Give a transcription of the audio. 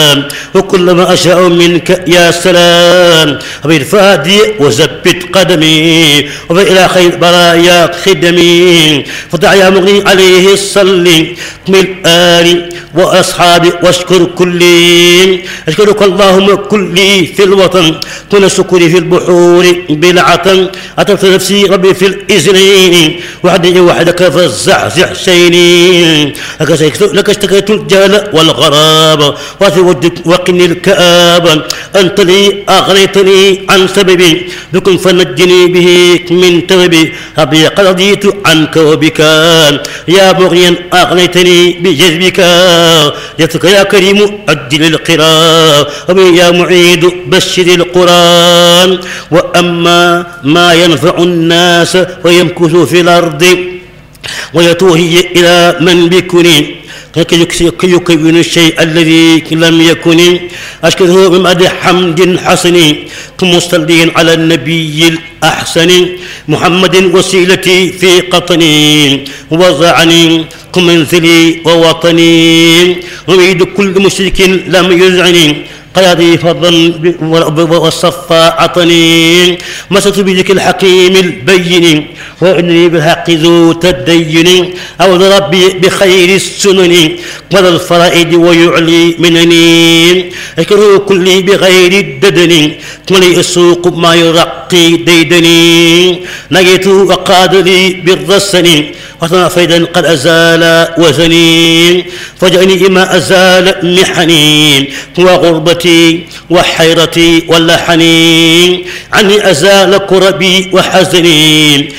وكلما أشاء منك يا سلام بالفادي وزبت قدمي وإلى خير برايا خدمي فتع يا مغني عليه الصلي من آل وأصحابي واشكر كلي أشكرك اللهم كلي في الوطن كل شكري في البحور بالعطن أتركت نفسي ربي في الإذنين وحدك فالزعزع شيني لك اشتكيت الجهل والغراب وقني الكآب أنت لي أغنيتني عن سببي بكم فنجني به من تبي أبي قد رضيت عنك وبك يا مغنيا أغنيتني بجذبك يتك يا كريم أجل القراء يا معيد بشر القرآن وأما ما ينفع الناس ويمكث في الأرض ويتوهي إلى من بكني يكون الشيء الذي لم يكن أشكره بمدح حمد حسن كمصلين على النبي الأحسن محمد وسيلتي في قطني وضعني كمنزلي ووطني أريد كل مشرك لم يزعني قيادي فضلا والصفا عطني مست بذك الحكيم البين وإنني بالحق ذو تدين أعوذ ربي بخير السنن وذا الفرائد ويعلي منني أكره كلي بغير الددن ولي السوق ما يرقي ديدني نجيت وقاد لي بالرسن وطنا فيدا قد أزال وزني فجأني ما أزال محني وغربتي وحيرتي واللحني عني أزال كربي وحزني